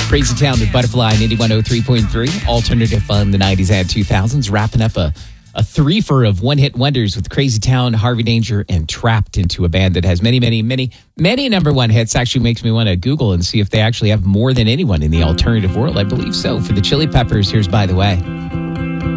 Crazy Town with Butterfly and 8103.3. Alternative fun, the 90s and 2000s. Wrapping up a threefer of one-hit wonders with Crazy Town, Harvey Danger, and Trapped into a band that has many, many, many, many number one hits. Actually makes me want to Google and see if they actually have more than anyone in the alternative world. I believe so. For the Chili Peppers, here's By the Way.